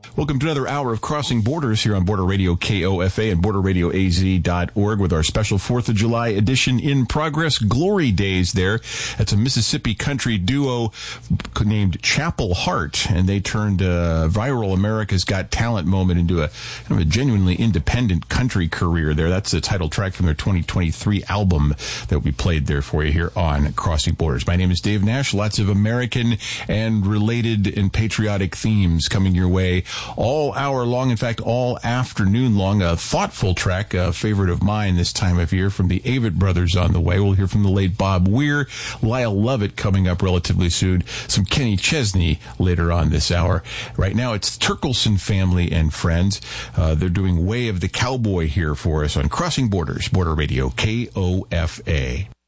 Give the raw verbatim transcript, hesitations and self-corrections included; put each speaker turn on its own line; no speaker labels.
Welcome to another hour of Crossing Borders here on Border Radio K O F A and border radio a z dot org with our special fourth of July edition in progress. Glory Days there. That's a Mississippi country duo named Chapel Hart, and they turned uh, viral America's Got Talent moment into a, kind of a genuinely independent country career there. That's the title track from their twenty twenty-three album that we played there for you here on Crossing Borders. My name is Dave Nash. Lots of American and related and patriotic themes coming your way all hour long, in fact, all afternoon long. A thoughtful track, a favorite of mine this time of year from the Avett Brothers on the way. We'll hear from the late Bob Weir, Lyle Lovett coming up relatively soon, some Kenny Chesney later on this hour. Right now, it's Turkelson Family and Friends. Uh, they're doing Way of the Cowboy here for us on Crossing Borders, Border Radio K O F A.